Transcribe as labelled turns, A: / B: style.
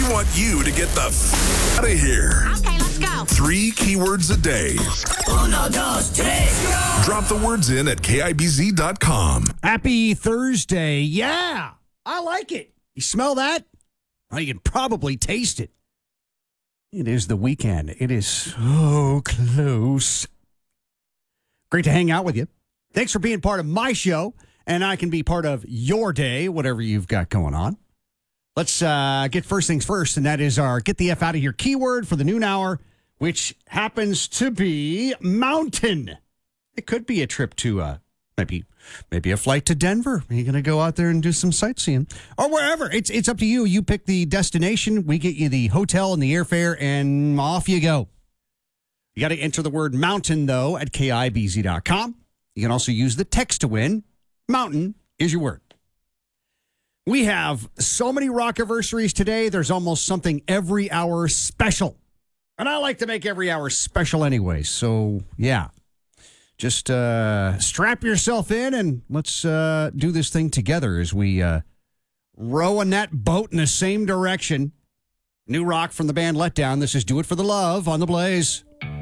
A: want you to get the out of here.
B: Okay, let's go.
A: 3 keywords a day.
C: 1, 2, 3,
A: Drop the words in at KIBZ.com.
D: Happy Thursday. Yeah, I like it. You smell that? Well, you can probably taste it. It is the weekend. It is so close. Great to hang out with you. Thanks for being part of my show, and I can be part of your day, whatever you've got going on. Let's get first things first, and that is our Get the F Out of Here keyword for the noon hour, which happens to be mountain. It could be a trip to maybe a flight to Denver. Are you going to go out there and do some sightseeing? Or wherever. It's up to you. You pick the destination. We get you the hotel and the airfare, and off you go. You got to enter the word mountain, though, at KIBZ.com. You can also use the text to win. Mountain is your word. We have so many rock-iversarities today, there's almost something every hour special. And I like to make every hour special anyway. So, yeah. Just strap yourself in and let's do this thing together as we row in that boat in the same direction. New rock from the band Letdown. This is Do It for the Love on The Blaze.